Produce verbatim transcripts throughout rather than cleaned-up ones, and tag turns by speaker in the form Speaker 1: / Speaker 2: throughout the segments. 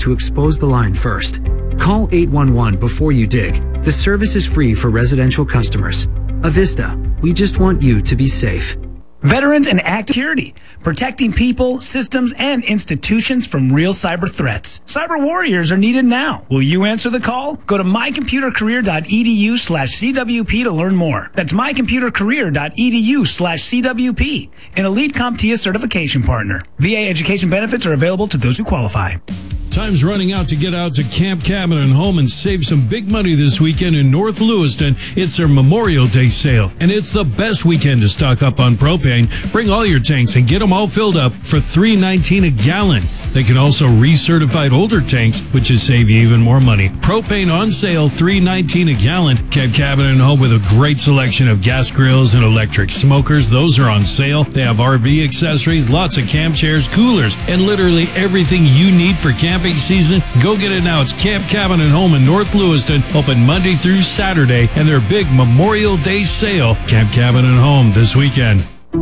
Speaker 1: to expose the line first. Call eight one one before you dig. The service is free for residential customers. Avista, we just want you to be safe.
Speaker 2: Veterans and active security, protecting people, systems, and institutions from real cyber threats. Cyber warriors are needed now. Will you answer the call? Go to mycomputercareer.edu slash CWP to learn more. That's mycomputercareer.edu slash CWP, an elite CompTIA certification partner. V A education benefits are available to those who qualify.
Speaker 3: Time's running out to get out to Camp Cabin and Home and save some big money this weekend in North Lewiston. It's their Memorial Day sale, and it's the best weekend to stock up on propane. Bring all your tanks and get them all filled up for three nineteen a gallon. They can also recertified older tanks, which will save you even more money. Propane on sale, three nineteen a gallon. Camp Cabin and Home with a great selection of gas grills and electric smokers. Those are on sale. They have R V accessories, lots of camp chairs, coolers, and literally everything you need for camping season. Go get it now. It's Camp Cabin and Home in North Lewiston, open Monday through Saturday, and their big Memorial Day sale. Camp Cabin and Home this weekend.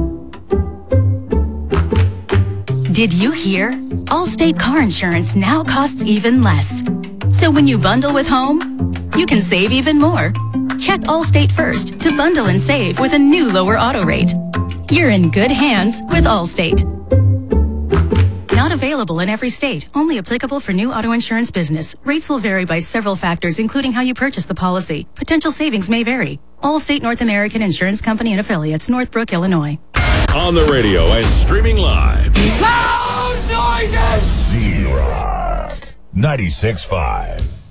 Speaker 4: Did you hear? Allstate car insurance now costs even less. So when you bundle with home, you can save even more. Check Allstate first to bundle and save with a new lower auto rate. You're in good hands with Allstate. Not available in every state. Only applicable for new auto insurance business. Rates will vary by several factors, including how you purchase the policy. Potential savings may vary. Allstate North American Insurance Company and Affiliates, Northbrook, Illinois.
Speaker 5: On the radio and streaming live.
Speaker 6: Loud noises!
Speaker 5: Z-Rock ninety-six point five.